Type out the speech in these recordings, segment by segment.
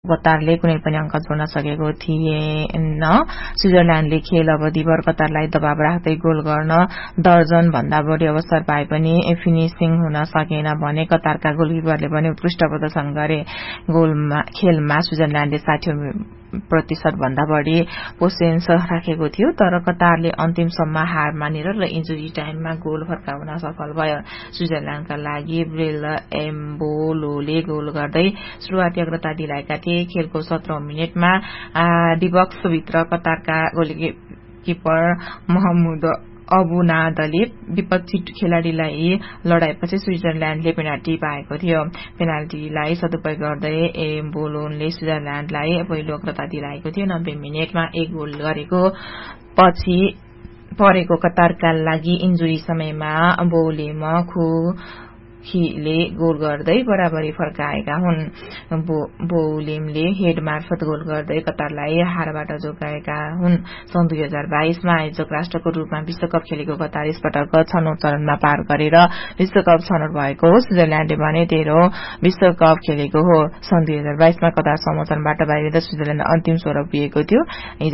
कतारले कुनै पनि अंक जोड्न सकेको थिएन। स्विजरल्याण्डले खेल अवधिभर कतारलाई दबाव राख्दै गोल गर्न दर्जन भन्दा बढी अवसर पाए पनि फिनिशिङ हुन सकेन भने कतारका गोलकिपरले पनि उत्कृष्ट प्रदर्शन गरे। खेलमा स्विजरल्याण्डले 60% भन्दा बढी पोसेन्स राखेको थियो, तर कतारले अन्तिमसम्म हार मानेर र इन्जुरी टाइममा गोल फर्काउन सफल भयो। स्विजरल्याण्डका लागि ब्रेल एम्बोलोले गोल गर्दै सुरुवाती अग्रता दिलाएका थिए। खेलको 17औं मिनेटमा डिबक्सभित्र कतारका गोलकिपर महमुद अबुनादले विपक्षी खेलाड़ीलाई लडाएपछि स्विजरल्याण्डले पेनाल्टी पाएको थियो। पेनाल्टीलाई सदुपयोग गर्दै एम्बोलोनले स्विजरल्याण्डलाई पहिलो अग्रता दिलाएको थियो। 90 मिनेटमा एक गोल गरेको पछि परेको कतारका लागि इन्जुरी समयमा बोलेमले गोल गर्दै बराबरी फर्काएका हुन्। बोलेमले हेड मार्फत गोल गर्दै कतारलाई हारबाट जोगाएका हुन्। सन् 2022 मा आयोजक राष्ट्रको रूपमा विश्वकप खेलेको कतार यसपटक छनौट चरणमा पार गरेर विश्वकप छनौट भएको हो। स्विजरल्याण्डले भने 13औं विश्वकप खेलेको हो। सन् 2022 मा कतार समूह चरणबाट बाहिरिँदा स्विजरल्याण्ड अन्तिम 16 पुगेको थियो।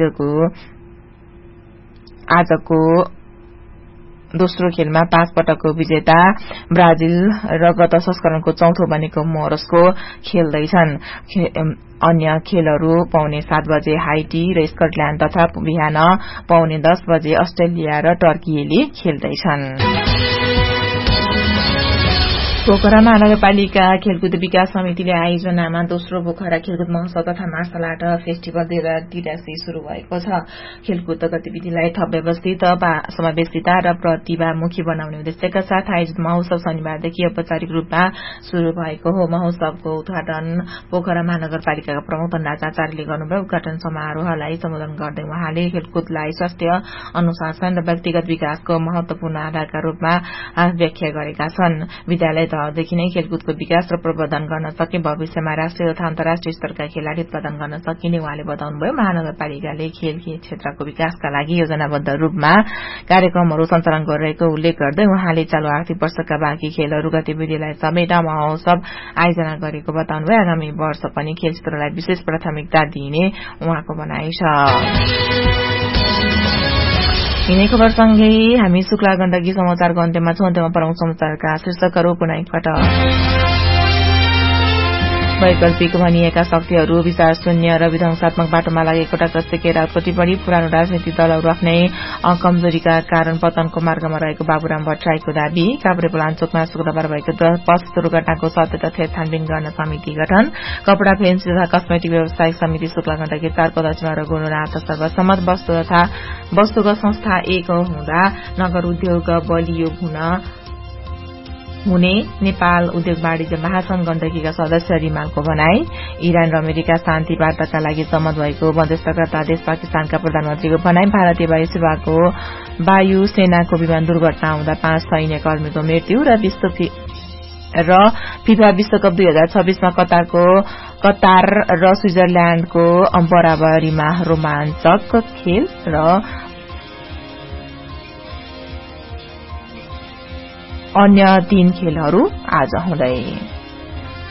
आजको दोस्रो खेलमा 5 पटकको विजेता ब्राजिल र गत संस्करणको चौथो बनेको मोरस्को खेल्दैछन्। अन्य खेलहरू पौने 7 बजे हाइटी र स्कटल्याण्ड तथा बिहान पौने 10 बजे अस्ट्रेलिया र टर्कीले खेल्दैछन्। पोखरा महानगरपालिका खेलकुद विकास समितिले आयोजनामा दोस्रो पोखरा खेलकुद महोत्सव तथा मार्शल आर्ट फेस्टिभल 2083 शुरू भएको छ। खेलकुद गतिविधिलाई थप व्यवस्थित, समावेशिता र प्रतिभामुखी बनाउने उद्देश्यका साथ आयोजित महोत्सव शनिबारदेखि औपचारिक रूपमा शुरू भएको हो। महोत्सवको उद्घाटन पोखरा महानगरपालिकाका प्रमुख धनराज आचार्यले गर्नुभयो। उद्घाटन समारोहलाई सम्बोधन गर्दै उहाँले खेलकुदलाई स्वास्थ्य, अनुशासन र व्यक्तिगत विकासको महत्वपूर्ण आधारका रूपमा व्याख्या गरेका छन्। विद्यालय देखि नै खेलकुदको विकास र प्रवर्धन गर्न सके भविष्यमा राष्ट्रिय तथा अन्तर्राष्ट्रिय स्तरका खेलाड़ी उत्पादन गर्न सकिने उहाँले बताउनुभयो। महानगरपालिकाले खेल क्षेत्रको विकासका लागि योजनाबद्ध रूपमा कार्यक्रमहरू सञ्चालन गरिरहेको उल्लेख गर्दै उहाँले चालू आर्थिक वर्षका बाँकी खेलहरू गतिविधिलाई समेत महोत्सव आयोजना गरेको बताउनुभयो। आगामी वर्ष पनि खेल क्षेत्रलाई विशेष प्राथमिकता दिइने उहाँको भनाइ छ। यिनै खबरसँगै हामी शुक्ला गण्डकी समाचारको अन्त्यमा छौं। अन्त्यमा प्रमुख समाचारका शीर्षकहरू पुनः एकपटक। वैकल्पिक भनिएका शक्तिहरू विचार शून्य र विध्वंसात्मक बाटोमा लागेको डाक्टर सीके राउतको टिप्पणी। पुरानो राजनीतिक दलहरू आफ्नै कमजोरीका कारण पतनको मार्गमा रहेको बाबुराम भट्टराईको दावी। काभ्रेपलाञ्चोकमा शुक्रबार भएको बस दुर्घटनाको सत्य तथ्य छानबिन गर्न समिति गठन। कपड़ा फेन्सी तथा कस्मेटिक व्यवसायिक समिति शुक्ला गण्डकी 4 को अध्यक्ष र गुणनाथ सर्वसम्मत। वस्तुगत संस्था एक हुँदा नगर उद्योग बलियो हुने नेपाल उद्योग वाणिज्य महासंघ गण्डकीका सदस्य रिमालको भनाई। इरान र अमेरिका शान्ति वार्ताका लागि सहमत भएको मध्यस्थकर्ता देश पाकिस्तानका प्रधानमन्त्रीको भनाई। भारतीय वायु सेनाको विमान दुर्घटना हुँदा 5 सैन्य कर्मीको मृत्यु। र फिफा विश्वकप 2026 मा कतार र स्विजरल्याण्डको बराबरीमा रोमाञ्चक खेल। र अन्य 3 खेलहरू आज हुँदै।